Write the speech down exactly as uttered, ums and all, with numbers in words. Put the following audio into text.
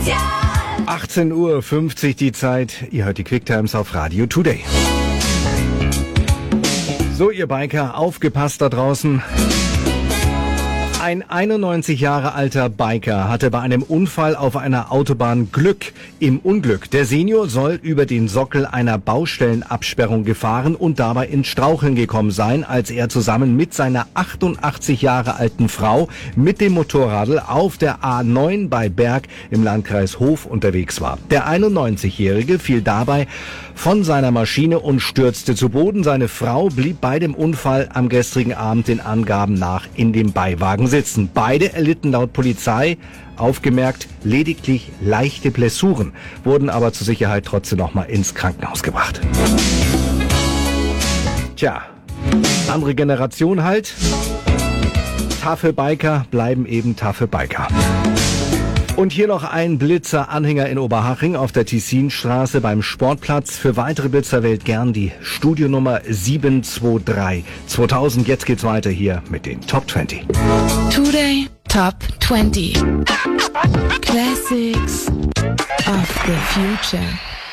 achtzehn Uhr fünfzig die Zeit. Ihr hört die Quicktimes auf Radio Today. So, ihr Biker, aufgepasst da draußen. Ein einundneunzig Jahre alter Biker hatte bei einem Unfall auf einer Autobahn Glück im Unglück. Der Senior soll über den Sockel einer Baustellenabsperrung gefahren und dabei ins Straucheln gekommen sein, als er zusammen mit seiner achtundachtzig Jahre alten Frau mit dem Motorradl auf der A neun bei Berg im Landkreis Hof unterwegs war. Der einundneunzigjährige fiel dabei von seiner Maschine und stürzte zu Boden. Seine Frau blieb bei dem Unfall am gestrigen Abend den Angaben nach in dem Beiwagen sitzen. Beide erlitten laut Polizei, aufgemerkt, lediglich leichte Blessuren, wurden aber zur Sicherheit trotzdem noch mal ins Krankenhaus gebracht. Tja, andere Generation halt. Taffe Biker bleiben eben taffe Biker. Und hier noch ein Blitzer-Anhänger in Oberhaching auf der Tessinstraße beim Sportplatz. Für weitere Blitzer wählt gern die Studionummer sieben zwei drei zweitausend. Jetzt geht's weiter hier mit den Top zwanzig. Today Top zwanzig. Classics of the Future.